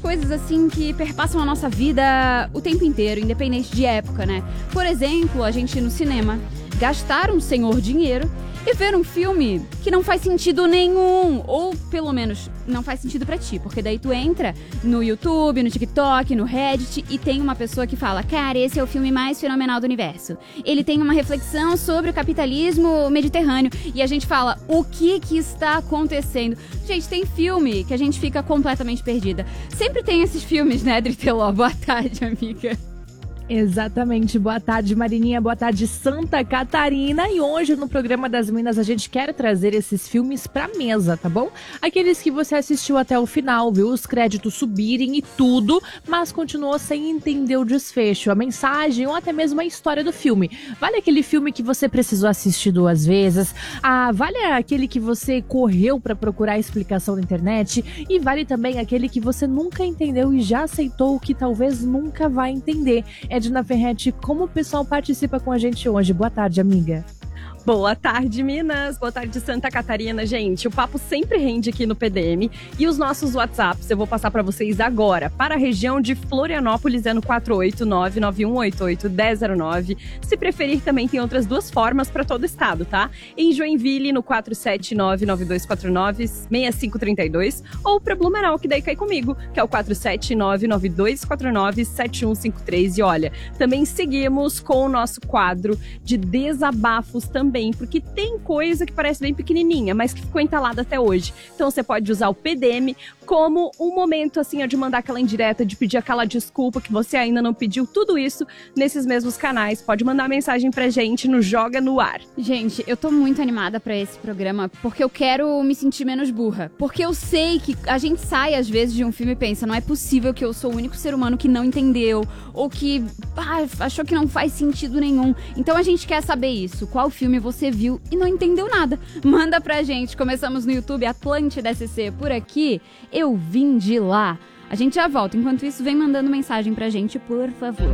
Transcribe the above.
coisas assim que perpassam a nossa vida o tempo inteiro, independente de época, né? Por exemplo, a gente ir no cinema, gastar um senhor dinheiro e ver um filme que não faz sentido nenhum, ou pelo menos não faz sentido pra ti, porque daí tu entra no YouTube, no TikTok, no Reddit e tem uma pessoa que fala: cara, esse é o filme mais fenomenal do universo. Ele tem uma reflexão sobre o capitalismo mediterrâneo. E a gente fala: o que está acontecendo? Gente, tem filme que a gente fica completamente perdida. Sempre tem esses filmes, né, Driteló? Boa tarde, amiga. Exatamente, boa tarde Marininha, boa tarde Santa Catarina. E hoje no programa das Minas a gente quer trazer esses filmes pra mesa, tá bom? Aqueles que você assistiu até o final, viu os créditos subirem e tudo, mas continuou sem entender o desfecho, a mensagem ou até mesmo a história do filme. Vale aquele filme que você precisou assistir 2 vezes, vale aquele que você correu pra procurar explicação na internet, e vale também aquele que você nunca entendeu e já aceitou que talvez nunca vai entender. Edna Ferretti, como o pessoal participa com a gente hoje? Boa tarde, amiga. Boa tarde, Minas. Boa tarde, Santa Catarina. Gente, o papo sempre rende aqui no PDM. E os nossos WhatsApps eu vou passar para vocês agora. Para a região de Florianópolis é no 489-9188-1009. Se preferir, também tem outras 2 formas para todo o estado, tá? Em Joinville, no 479-9249-6532. Ou para Blumenau, que daí cai comigo, que é o 479-9249-7153. E olha, também seguimos com o nosso quadro de desabafos também, porque tem coisa que parece bem pequenininha, mas que ficou entalada até hoje. Então você pode usar o PDM como um momento assim, de mandar aquela indireta, de pedir aquela desculpa que você ainda não pediu, tudo isso nesses mesmos canais. Pode mandar mensagem pra gente no Joga no Ar. Gente, eu tô muito animada pra esse programa, porque eu quero me sentir menos burra. Porque eu sei que a gente sai às vezes de um filme e pensa: não é possível que eu sou o único ser humano que não entendeu, ou que achou que não faz sentido nenhum. Então a gente quer saber isso. Qual filme você viu e não entendeu nada? Manda pra gente. Começamos no YouTube Atlântida SC. Por aqui, eu vim de lá. A gente já volta. Enquanto isso, vem mandando mensagem pra gente, por favor.